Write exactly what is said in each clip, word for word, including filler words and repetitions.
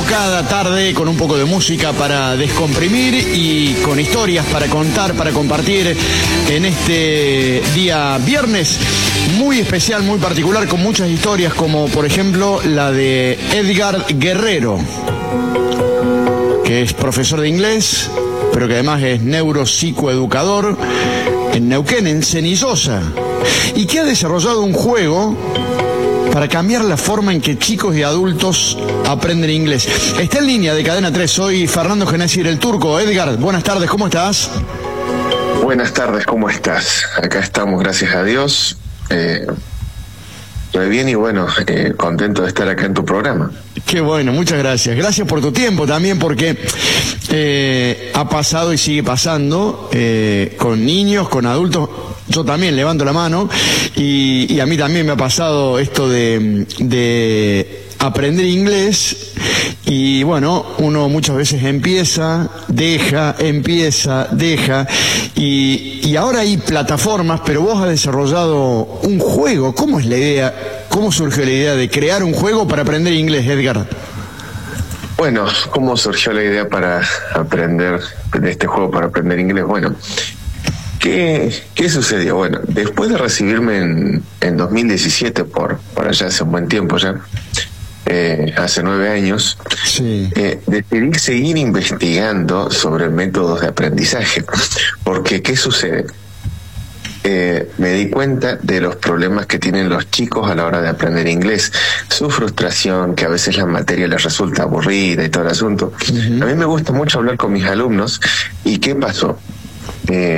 cada tarde con un poco de música para descomprimir y con historias para contar, para compartir en este día viernes muy especial, muy particular, con muchas historias, como por ejemplo la de Edgar Guerrero, que es profesor de inglés, pero que además es neuropsicoeducador en Neuquén, en Cenillosa, y que ha desarrollado un juego para cambiar la forma en que chicos y adultos aprenden inglés. Está en línea de Cadena tres, soy Fernando Genésir el Turco. Edgar, buenas tardes, ¿cómo estás? Buenas tardes, ¿cómo estás? Acá estamos, gracias a Dios. Eh, Muy bien y bueno, eh, contento de estar acá en tu programa. Qué bueno, muchas gracias. Gracias por tu tiempo también, porque eh, ha pasado y sigue pasando eh, con niños, con adultos. Yo también levanto la mano y, y a mí también me ha pasado esto de, de aprender inglés y bueno, uno muchas veces empieza, deja, empieza, deja y, y ahora hay plataformas, pero vos has desarrollado un juego. ¿Cómo es la idea? ¿Cómo surgió la idea de crear un juego para aprender inglés, Edgar? Bueno, ¿cómo surgió la idea para aprender, de este juego para aprender inglés? Bueno, ¿Qué, ¿Qué sucedió? Bueno, después de recibirme en, en dos mil diecisiete, por, por allá hace un buen tiempo ya, eh, hace nueve años, sí. eh, decidí seguir investigando sobre métodos de aprendizaje. Porque, ¿qué sucede? Eh, me di cuenta de los problemas que tienen los chicos a la hora de aprender inglés, su frustración, que a veces la materia les resulta aburrida y todo el asunto. Uh-huh. A mí me gusta mucho hablar con mis alumnos. ¿Y qué pasó? Eh,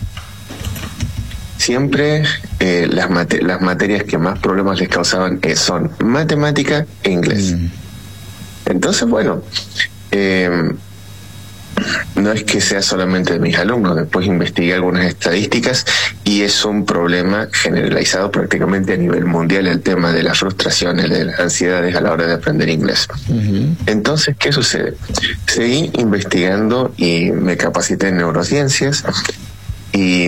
Siempre eh, las, mate- las materias que más problemas les causaban eh, son matemática e inglés. Mm. Entonces, bueno, eh, no es que sea solamente de mis alumnos. Después investigué algunas estadísticas y es un problema generalizado prácticamente a nivel mundial, el tema de las frustraciones, de las ansiedades a la hora de aprender inglés. Uh-huh. Entonces, ¿qué sucede? Seguí investigando y me capacité en neurociencias y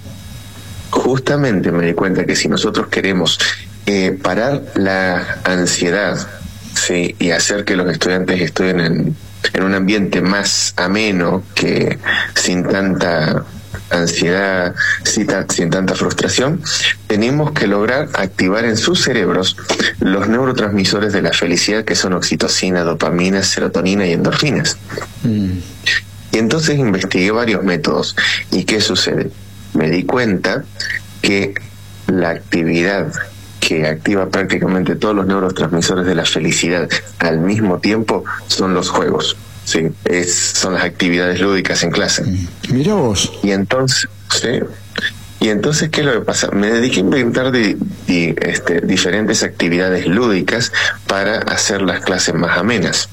justamente me di cuenta que si nosotros queremos eh, parar la ansiedad, ¿sí?, y hacer que los estudiantes estudien en, en un ambiente más ameno, que sin tanta ansiedad, sin, ta- sin tanta frustración, tenemos que lograr activar en sus cerebros los neurotransmisores de la felicidad, que son oxitocina, dopamina, serotonina y endorfinas. Mm. Y entonces investigué varios métodos. ¿Y qué sucede? Me di cuenta que la actividad que activa prácticamente todos los neurotransmisores de la felicidad al mismo tiempo son los juegos. Sí, es, son las actividades lúdicas en clase. Mira vos. Y entonces, sí. Y entonces, ¿qué es lo que pasa? Me dediqué a inventar de, de, este, diferentes actividades lúdicas para hacer las clases más amenas.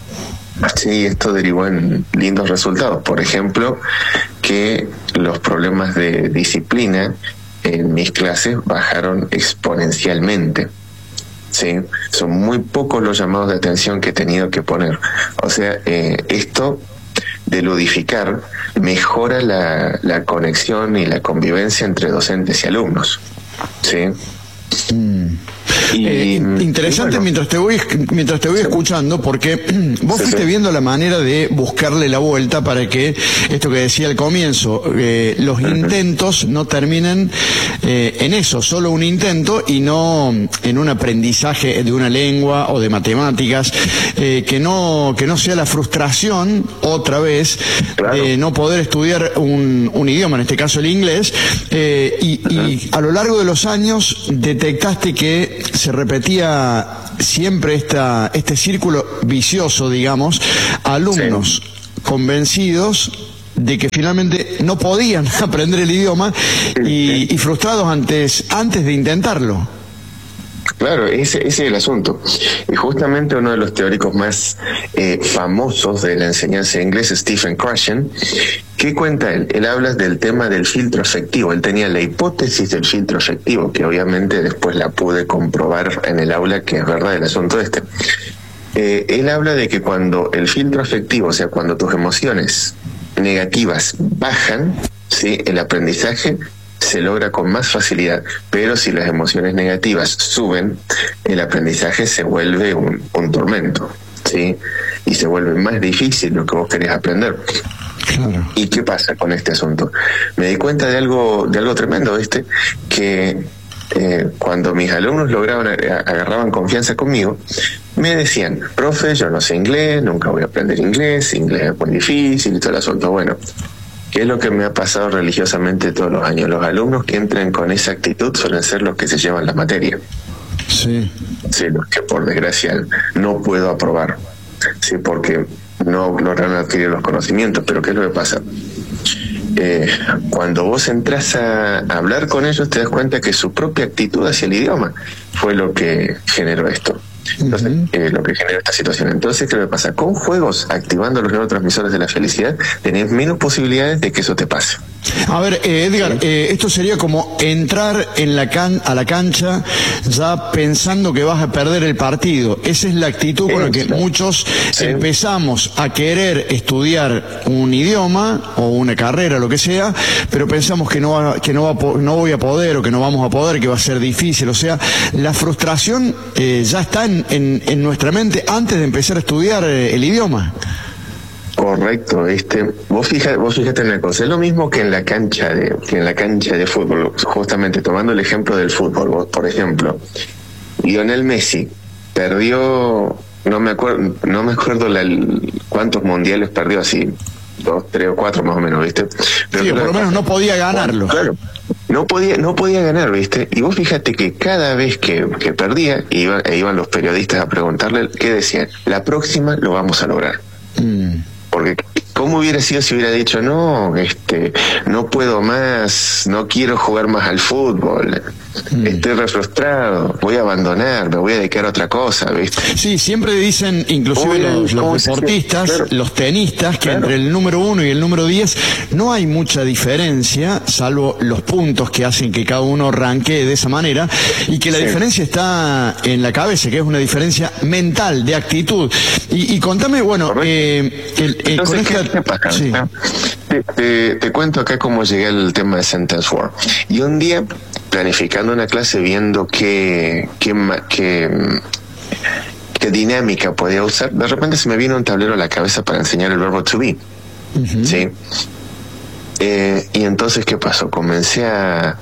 Sí, esto derivó en lindos resultados. Por ejemplo, que los problemas de disciplina en mis clases bajaron exponencialmente. Sí, son muy pocos los llamados de atención que he tenido que poner. O sea, eh, esto de ludificar mejora la, la conexión y la convivencia entre docentes y alumnos. Sí. Mm. Y, eh, interesante, y bueno, mientras te voy mientras te voy escuchando, porque vos fuiste sí. viendo la manera de buscarle la vuelta para que esto que decía al comienzo, eh, los uh-huh. intentos no terminen eh, en eso, solo un intento y no en un aprendizaje de una lengua o de matemáticas, eh, que no que no sea la frustración otra vez claro. de no poder estudiar un, un idioma, en este caso el inglés, eh, y, uh-huh. y a lo largo de los años detectaste que se repetía siempre esta, este círculo vicioso, digamos, alumnos sí. convencidos de que finalmente no podían aprender el idioma y, y frustrados antes, antes de intentarlo. Claro, ese, ese es el asunto. Y justamente uno de los teóricos más eh, famosos de la enseñanza de inglés, Stephen Krashen, ¿qué cuenta él? Él habla del tema del filtro afectivo. Él tenía la hipótesis del filtro afectivo, que obviamente después la pude comprobar en el aula, que es verdad el asunto este. Eh, él habla de que cuando el filtro afectivo, o sea, cuando tus emociones negativas bajan, ¿sí?, el aprendizaje se logra con más facilidad, pero si las emociones negativas suben, el aprendizaje se vuelve un, un tormento. ¿Sí? ¿sí? Y se vuelve más difícil lo que vos querés aprender. Claro. ¿Y qué pasa con este asunto? Me di cuenta de algo, de algo tremendo, ¿viste? Que eh, cuando mis alumnos lograban, agarraban confianza conmigo, me decían, profe, yo no sé inglés, nunca voy a aprender inglés, inglés es muy difícil y todo el asunto. Bueno, ¿qué es lo que me ha pasado religiosamente todos los años? Los alumnos que entran con esa actitud suelen ser los que se llevan la materia. Sí. Sí, los que por desgracia no puedo aprobar. Sí, porque no lograron adquirir los conocimientos. Pero ¿qué es lo que pasa? Eh, cuando vos entras a hablar con ellos, te das cuenta que su propia actitud hacia el idioma fue lo que generó esto. Entonces, uh-huh. eh, lo que generó esta situación. Entonces, ¿qué me pasa? Con juegos, activando los neurotransmisores de la felicidad, tenés menos posibilidades de que eso te pase. A ver, eh, Edgar, ¿sí? eh, esto sería como entrar en la can a la cancha ya pensando que vas a perder el partido. Esa es la actitud con la que muchos sí. empezamos a querer estudiar un idioma o una carrera, lo que sea, pero pensamos que no va, que no va, no voy a poder o que no vamos a poder, que va a ser difícil. O sea, la frustración eh, ya está en, en, en nuestra mente antes de empezar a estudiar eh, el idioma. Correcto, este, vos fíjate, vos fíjate en una cosa, es lo mismo que en la cancha de, que en la cancha de fútbol, justamente tomando el ejemplo del fútbol, vos, por ejemplo, Lionel Messi perdió, no me acuerdo, no me acuerdo la, cuántos mundiales perdió, así, dos, tres o cuatro más o menos, ¿viste? Pero sí, por lo menos no podía ganarlo. Claro, no podía, no podía ganar, ¿viste? Y vos fíjate que cada vez que, que perdía, iba, e iban los periodistas a preguntarle, ¿qué decían? La próxima lo vamos a lograr. Mm. Porque ¿cómo hubiera sido si hubiera dicho, no, este, no puedo más, no quiero jugar más al fútbol, mm. estoy re frustrado, voy a abandonar, me voy a dedicar a otra cosa, ¿viste? Sí, siempre dicen, inclusive los, los deportistas, claro. los tenistas, que claro. entre el número uno y el número diez no hay mucha diferencia, salvo los puntos que hacen que cada uno ranquee de esa manera, y que la sí. diferencia está en la cabeza, que es una diferencia mental, de actitud. Y, y contame, bueno, eh, el, eh, Entonces, con esta... ¿qué, qué pasa? Sí. Te, te, te cuento acá cómo llegué al tema de Sentence Word. Y un día, planificando una clase, viendo qué, qué, qué, qué dinámica podía usar, de repente se me vino un tablero a la cabeza para enseñar el verbo to be. Uh-huh. ¿Sí? Eh, y entonces, ¿qué pasó? Comencé a...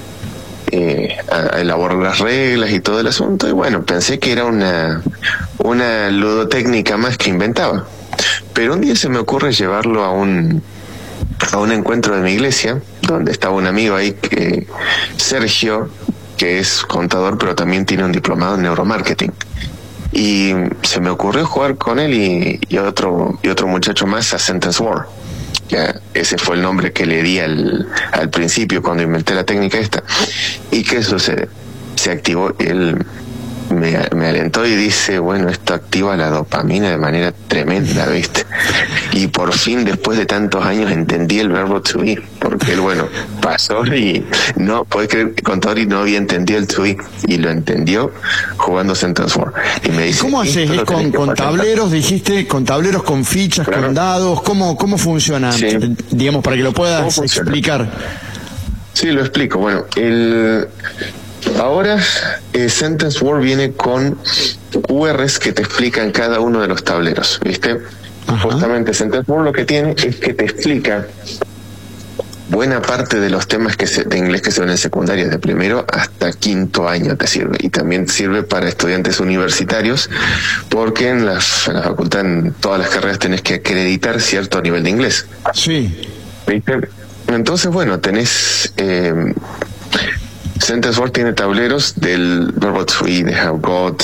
Eh, a elaborar las reglas y todo el asunto, y bueno, pensé que era una una ludotécnica más que inventaba. Pero un día se me ocurre llevarlo a un a un encuentro de mi iglesia, donde estaba un amigo ahí, que Sergio, que es contador, pero también tiene un diplomado en neuromarketing. Y se me ocurrió jugar con él y, y otro y otro muchacho más a Sentence Word. Ya, ese fue el nombre que le di al, al principio cuando inventé la técnica esta. ¿Y qué sucede? Se activó, él me, me alentó y dice, bueno, esto activa la dopamina de manera tremenda, ¿viste? Y por fin, después de tantos años, entendí el verbo to be, porque él, bueno, pasó y no, podés creer que contador y no había entendido el to be, y lo entendió jugando Sentence Word. Y me dice, ¿cómo haces? ¿Es con, con tableros, dijiste, con tableros, con fichas, claro. con dados? ¿Cómo, cómo funciona? Sí. Digamos, para que lo puedas explicar. Sí, lo explico. Bueno, el... ahora eh, Sentence Word viene con U Rs que te explican cada uno de los tableros, ¿viste? Ajá. Justamente Sentence Word lo que tiene es que te explica buena parte de los temas que se, de inglés que se ven en secundaria, de primero hasta quinto año te sirve, y también sirve para estudiantes universitarios, porque en, las, en la facultad, en todas las carreras, tenés que acreditar cierto nivel de inglés. Sí. ¿Viste? Entonces, bueno, tenés... Eh, Sentence Word tiene tableros del verbo to be, de have got,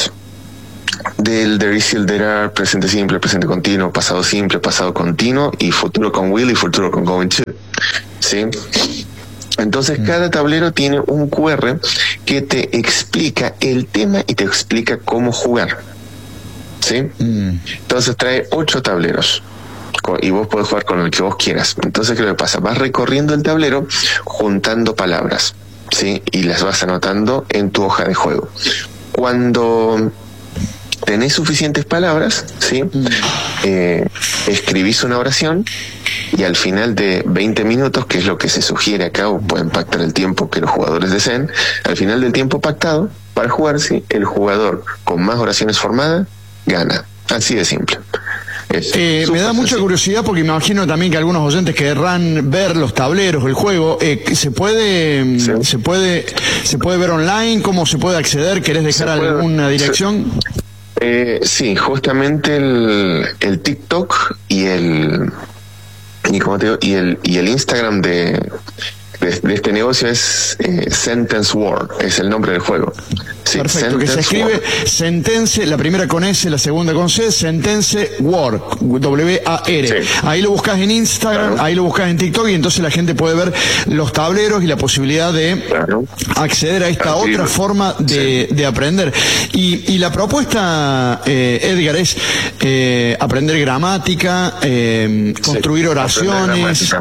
del there is, still, there are, presente simple, presente continuo, pasado simple, pasado continuo, y futuro con will y futuro con going to. ¿Sí? Entonces, cada tablero tiene un Q R que te explica el tema y te explica cómo jugar. ¿Sí? Entonces, trae ocho tableros. Y vos podés jugar con el que vos quieras. Entonces, ¿qué le pasa? Vas recorriendo el tablero juntando palabras, ¿sí? Y las vas anotando en tu hoja de juego. Cuando tenés suficientes palabras, ¿sí? Eh, escribís una oración, y al final de veinte minutos, que es lo que se sugiere acá, o pueden pactar el tiempo que los jugadores deseen, al final del tiempo pactado para jugar, ¿sí? El jugador con más oraciones formadas gana. Así de simple. Eh, me da mucha curiosidad porque me imagino también que algunos oyentes querrán ver los tableros, el juego. Eh, ¿Se puede sí. se puede se puede ver online? ¿Cómo se puede acceder? ¿Querés dejar puede, alguna dirección? Se, eh, sí, justamente el, el TikTok y el y como te digo, y el y el Instagram de De, de este negocio es eh, Sentence War, es el nombre del juego. Sí, perfecto, que se escribe War. Sentence, la primera con S, la segunda con C, Sentence War, W A R. Sí. Ahí lo buscas en Instagram, claro. Ahí lo buscas en TikTok y entonces la gente puede ver los tableros y la posibilidad de claro. acceder a esta Así otra forma de, sí. de aprender. Y, y la propuesta, eh, Edgar, es eh, aprender gramática, eh, construir sí, oraciones.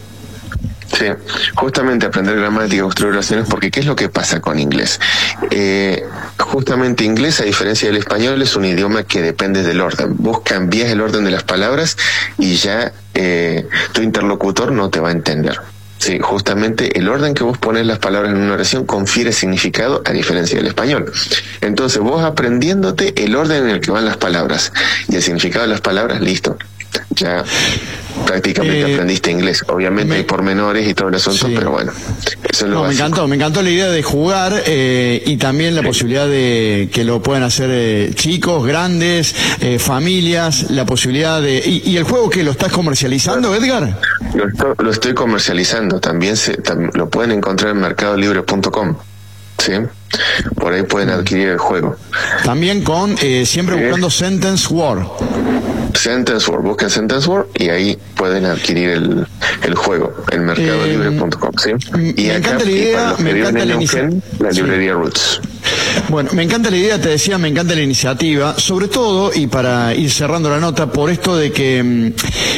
Sí, justamente aprender gramática, construir oraciones, porque ¿qué es lo que pasa con inglés? Eh, justamente inglés, a diferencia del español, es un idioma que depende del orden. Vos cambiás el orden de las palabras y ya eh, tu interlocutor no te va a entender. Sí, justamente el orden que vos pones las palabras en una oración confiere significado a diferencia del español. Entonces vos aprendiéndote el orden en el que van las palabras y el significado de las palabras, listo. Ya prácticamente eh, aprendiste inglés. Obviamente me, hay pormenores y todo el asunto, sí. pero bueno, eso es lo no, básico. Me encantó, me encantó la idea de jugar eh, y también la sí. posibilidad de que lo puedan hacer eh, chicos, grandes, eh, familias, la posibilidad de... ¿Y, y el juego que lo estás comercializando, Edgar? Lo estoy, lo estoy comercializando, también se, tam, lo pueden encontrar en mercado libre punto com. ¿Sí? Por ahí pueden adquirir el juego. También con, eh, siempre buscando eh, Sentence War. Sentence War, busquen Sentence War y ahí pueden adquirir el, el juego en mercado libre punto com. ¿Sí? Y me acá, encanta la idea, me encanta la iniciativa. La librería sí. Roots. Bueno, me encanta la idea, te decía, me encanta la iniciativa, sobre todo, y para ir cerrando la nota, por esto de que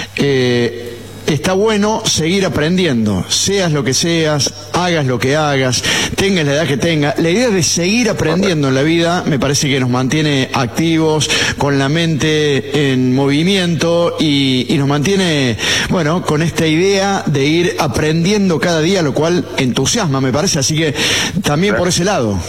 eh, está bueno seguir aprendiendo, seas lo que seas, hagas lo que hagas, tengas la edad que tengas. La idea de seguir aprendiendo en la vida me parece que nos mantiene activos, con la mente en movimiento y, y nos mantiene, bueno, con esta idea de ir aprendiendo cada día, lo cual entusiasma, me parece. Así que también por ese lado.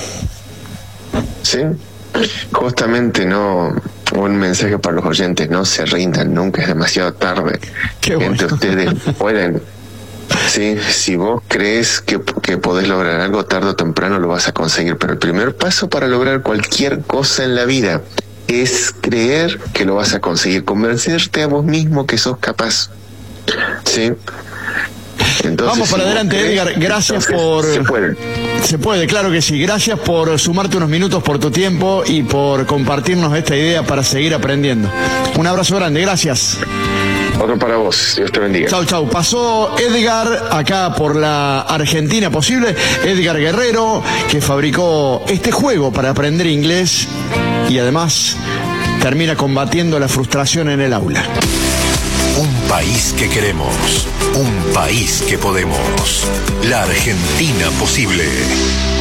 Sí, justamente no... Un mensaje para los oyentes: no se rindan, nunca es demasiado tarde. Qué bueno. Entre ustedes pueden. Sí, si vos crees que, que podés lograr algo, tarde o temprano lo vas a conseguir. Pero el primer paso para lograr cualquier cosa en la vida es creer que lo vas a conseguir, convencerte a vos mismo que sos capaz. Sí. Entonces, vamos para si adelante, crees, Edgar, gracias por... Se puede. Se puede, claro que sí. Gracias por sumarte unos minutos, por tu tiempo y por compartirnos esta idea para seguir aprendiendo. Un abrazo grande, gracias. Otro para vos, Dios te bendiga. Chau, chau. Pasó Edgar acá por la Argentina Posible, Edgar Guerrero, que fabricó este juego para aprender inglés y además termina combatiendo la frustración en el aula. Un país que queremos, un país que podemos. La Argentina Posible.